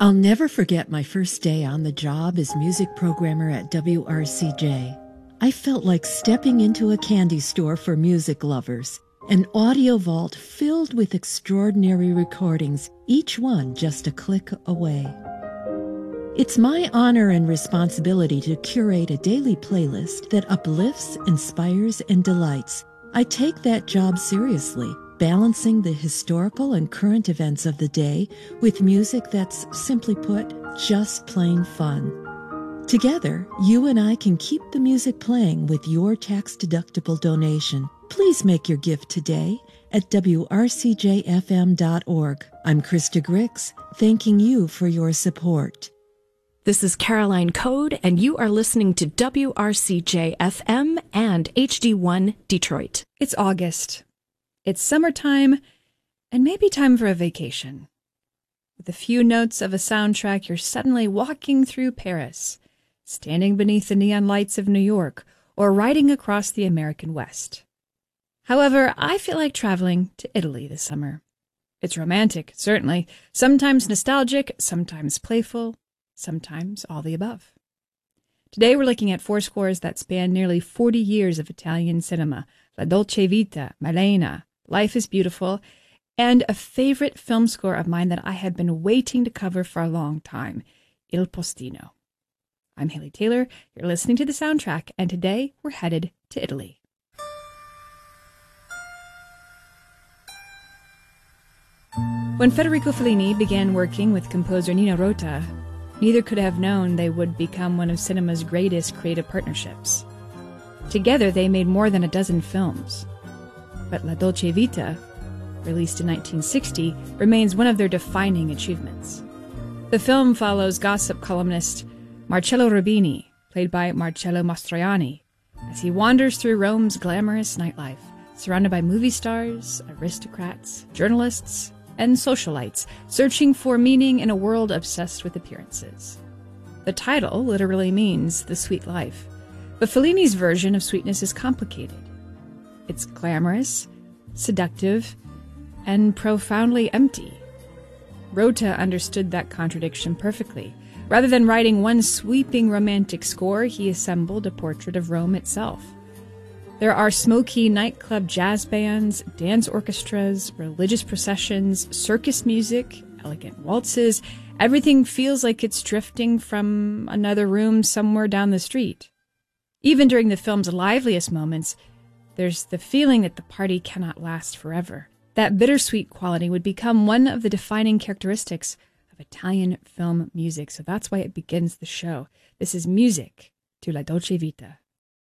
I'll never forget my first day on the job as music programmer at WRCJ. I felt like stepping into a candy store for music lovers, an audio vault filled with extraordinary recordings, each one just a click away. It's my honor and responsibility to curate a daily playlist that uplifts, inspires, and delights. I take that job seriously, balancing the historical and current events of the day with music that's, simply put, just plain fun. Together, you and I can keep the music playing with your tax-deductible donation. Please make your gift today at wrcjfm.org. I'm Krista Grix, thanking you for your support. This is Caroline Code, and you are listening to WRCJ-FM and HD1 Detroit. It's August. It's summertime, and maybe time for a vacation. With a few notes of a soundtrack, you're suddenly walking through Paris, standing beneath the neon lights of New York, or riding across the American West. However, I feel like traveling to Italy this summer. It's romantic, certainly, sometimes nostalgic, sometimes playful, sometimes all the above. Today we're looking at four scores that span nearly 40 years of Italian cinema: La Dolce Vita, Malena, Life is Beautiful, and a favorite film score of mine that I have been waiting to cover for a long time, Il Postino. I'm Haley Taylor, you're listening to The Soundtrack, and today we're headed to Italy. When Federico Fellini began working with composer Nino Rota, neither could have known they would become one of cinema's greatest creative partnerships. Together, they made more than a dozen films. But La Dolce Vita, released in 1960, remains one of their defining achievements. The film follows gossip columnist Marcello Rubini, played by Marcello Mastroianni, as he wanders through Rome's glamorous nightlife, surrounded by movie stars, aristocrats, journalists, and socialites, searching for meaning in a world obsessed with appearances. The title literally means the sweet life, but Fellini's version of sweetness is complicated. It's glamorous, seductive, and profoundly empty. Rota understood that contradiction perfectly. Rather than writing one sweeping romantic score, he assembled a portrait of Rome itself. There are smoky nightclub jazz bands, dance orchestras, religious processions, circus music, elegant waltzes. Everything feels like it's drifting from another room somewhere down the street. Even during the film's liveliest moments, there's the feeling that the party cannot last forever. That bittersweet quality would become one of the defining characteristics of Italian film music, so that's why it begins the show. This is music to La Dolce Vita.